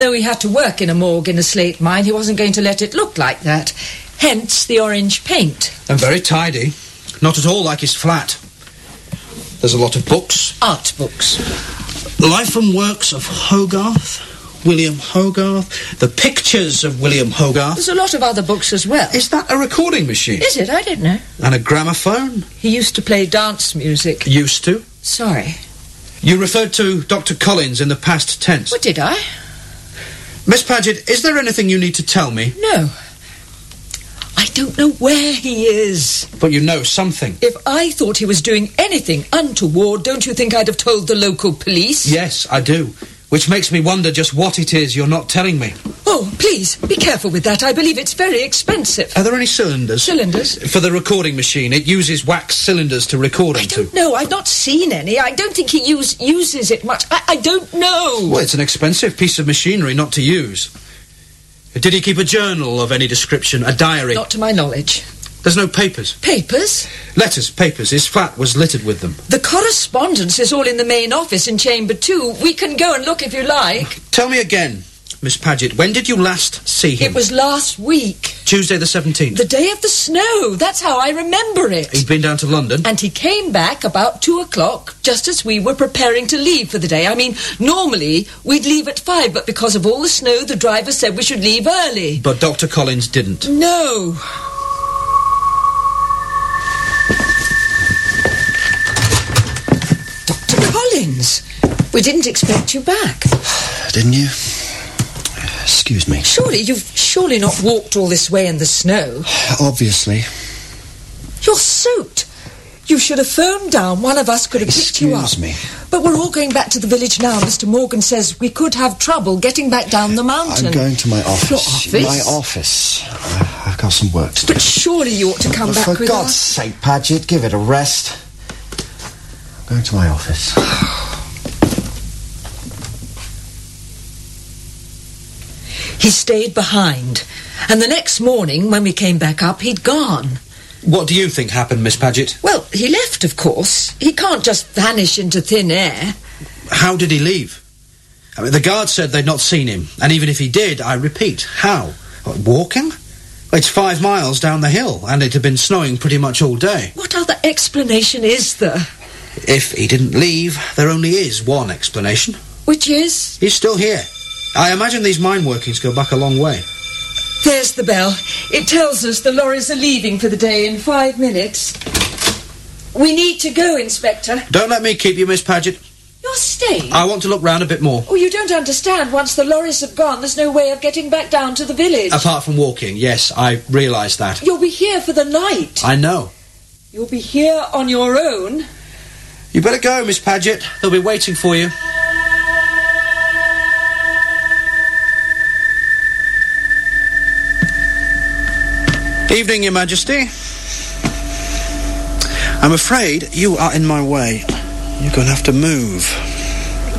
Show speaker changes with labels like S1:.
S1: Though he had to work in a morgue in a slate mine, he wasn't going to let it look like that. Hence the orange paint.
S2: And very tidy. Not at all like his flat. There's a lot of books.
S1: Art books.
S2: Life and works of Hogarth, William Hogarth, the pictures of William Hogarth.
S1: There's a lot of other books as well.
S2: Is that a recording machine?
S1: Is it? I don't know.
S2: And a gramophone?
S1: He used to play dance music.
S2: Used to?
S1: Sorry.
S2: You referred to Dr. Collins in the past tense.
S1: What did I?
S2: Miss Paget, is there anything you need to tell me?
S1: No. I don't know where he is.
S2: But you know something.
S1: If I thought he was doing anything untoward, don't you think I'd have told the local police?
S2: Yes, I do. Which makes me wonder just what it is you're not telling me.
S1: Oh, please, be careful with that. I believe it's very expensive.
S2: Are there any cylinders?
S1: Cylinders?
S2: For the recording machine. It uses wax cylinders to record into.
S1: I don't know. I've not seen any. I don't think he uses it much. I don't know.
S2: Well, it's an expensive piece of machinery not to use. Did he keep a journal of any description? A diary?
S1: Not to my knowledge.
S2: There's no papers?
S1: Papers?
S2: Letters, papers. His flat was littered with them.
S1: The correspondence is all in the main office in Chamber 2. We can go and look if you like.
S2: Tell me again, Miss Paget, when did you last see him?
S1: It was last week.
S2: Tuesday the 17th?
S1: The day of the snow. That's how I remember it.
S2: He'd been down to London?
S1: And he came back about 2 o'clock, just as we were preparing to leave for the day. I mean, normally we'd leave at 5, but because of all the snow, the driver said we should leave early.
S2: But Dr. Collins didn't?
S1: No. Dr. Collins, we didn't expect you back.
S3: Didn't you? Excuse me.
S1: Surely not walked all this way in the snow.
S3: Obviously.
S1: You're soaked. You should have phoned down. One of us could have picked you up.
S3: Excuse me.
S1: But we're all going back to the village now. Mr. Morgan says we could have trouble getting back down the mountain.
S3: I'm going to my office.
S1: Your office?
S3: My office. I've got some work to do.
S1: But surely you ought to come back
S3: For
S1: with
S3: God's
S1: us.
S3: sake, Paget, give it a rest. I'm going to my office.
S1: He stayed behind. And the next morning, when we came back up, he'd gone.
S2: What do you think happened, Miss Paget?
S1: Well, he left, of course. He can't just vanish into thin air.
S2: How did he leave? I mean, the guards said they'd not seen him. And even if he did, I repeat, how? Walking? It's 5 miles down the hill, and it had been snowing pretty much all day.
S1: What other explanation is there?
S2: If he didn't leave, there only is one explanation.
S1: Which is?
S2: He's still here. I imagine these mine workings go back a long way.
S1: There's the bell. It tells us the lorries are leaving for the day in 5 minutes. We need to go, Inspector.
S2: Don't let me keep you, Miss Paget.
S1: You're staying?
S2: I want to look round a bit more.
S1: Oh, you don't understand. Once the lorries have gone, there's no way of getting back down to the village.
S2: Apart from walking, yes, I realise that.
S1: You'll be here for the night.
S2: I know.
S1: You'll be here on your own.
S2: You better go, Miss Paget. They'll be waiting for you. Evening, Your Majesty. I'm afraid you are in my way. You're going to have to move.